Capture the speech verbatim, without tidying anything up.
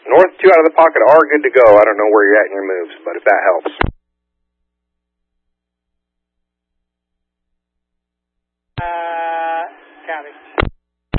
North two out of the pocket are good to go. I don't know where you're at in your moves, but if that helps. Uh, copy.